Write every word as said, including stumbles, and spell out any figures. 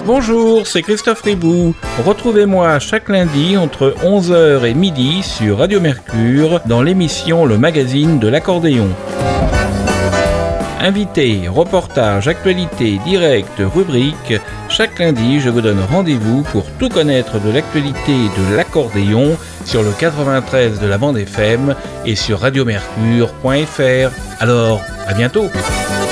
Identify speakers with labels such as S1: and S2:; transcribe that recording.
S1: Bonjour, c'est Christophe Ribou. Retrouvez-moi chaque lundi entre onze heures et midi sur Radio Mercure dans l'émission Le Magazine de l'accordéon. Invités, reportages, actualités, directs, rubriques, chaque lundi je vous donne rendez-vous pour tout connaître de l'actualité de l'accordéon sur le quatre-vingt-treize de la bande F M et sur radiomercure point f r. Alors, à bientôt!